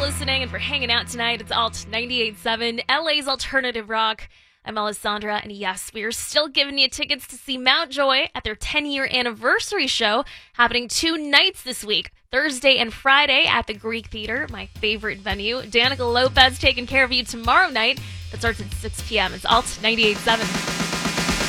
listening and for hanging out tonight. It's Alt 98.7, LA's Alternative Rock. I'm Alessandra, and yes, we are still giving you tickets to see Mountjoy at their 10-year anniversary show, happening 2 nights this week, Thursday and Friday at the Greek Theater, my favorite venue. Danica Lopez taking care of you tomorrow night. That starts at 6 p.m. It's Alt 98.7.